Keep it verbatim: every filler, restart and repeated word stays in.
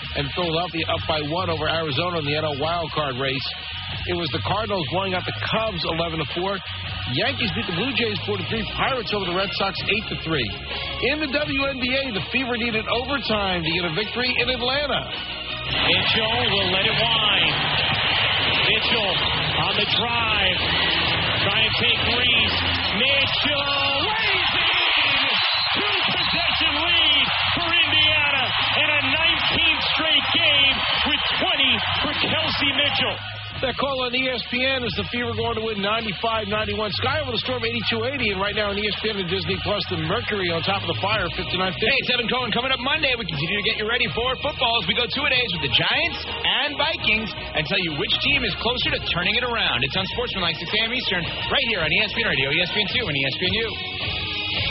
and Philadelphia up by one over Arizona in the N L wild card race. It was the Cardinals blowing out the Cubs eleven to four. Yankees beat the Blue Jays four to three. Pirates over the Red Sox eight to three. In the W N B A, the Fever needed overtime to get a victory in Atlanta. Mitchell will let it wind. Mitchell on the drive. Trying to take Reese. Mitchell lays it in. Two-possession lead for Indiana. And a nineteenth straight game with twenty for Kelsey Mitchell. That call on E S P N is the Fever going to win ninety-five ninety-one. Sky over the Storm eighty-two eighty, and right now on E S P N and Disney Plus, the Mercury on top of the fire fifty-nine fifty. Hey, it's Evan Cohen. Coming up Monday, we continue to get you ready for football as we go two-a-days with the Giants and Vikings and tell you which team is closer to turning it around. It's on Sportsmanlike six a.m. Eastern, right here on E S P N Radio, E S P N two, and E S P N U.